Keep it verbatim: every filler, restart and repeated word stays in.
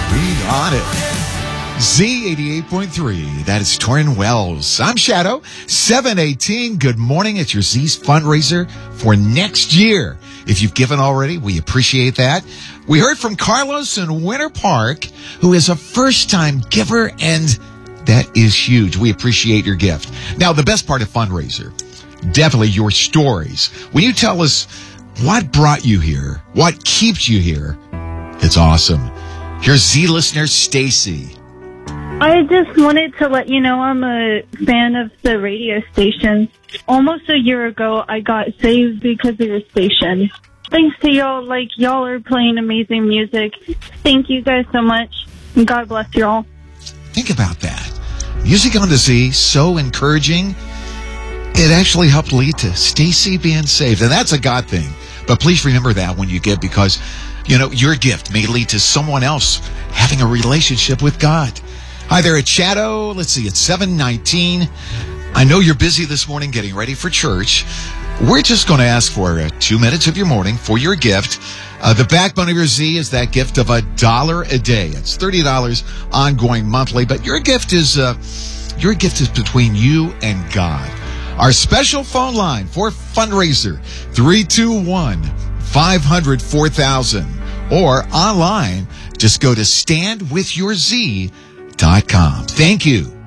Read on it. Z eighty-eight point three. That is Torrin Wells. I'm Shadow. seven eighteen. Good morning. It's your Z's fundraiser for next year. If you've given already, we appreciate that. We heard from Carlos in Winter Park, who is a first-time giver, and that is huge. We appreciate your gift. Now, the best part of fundraiser, definitely your stories. When you tell us what brought you here, what keeps you here, it's awesome. Here's Z listener Stacy. I just wanted to let you know I'm a fan of the radio station. Almost a year ago, I got saved because of your station. Thanks to y'all, like, y'all are playing amazing music. Thank you guys so much, and God bless y'all. Think about that. Music on the Z, so encouraging. It actually helped lead to Stacy being saved, and that's a God thing. But please remember that when you give, because, you know, your gift may lead to someone else having a relationship with God. Hi there, it's Shadow. Let's see, it's seven nineteen. I know you're busy this morning getting ready for church. We're just going to ask for uh, two minutes of your morning for your gift. Uh, the backbone of your Z is that gift of a dollar a day. It's thirty dollars ongoing monthly, but your gift is uh, your gift is between you and God. Our special phone line for fundraiser, three two one, five hundred, four thousand. Or online, just go to stand with your Z dot com. Thank you.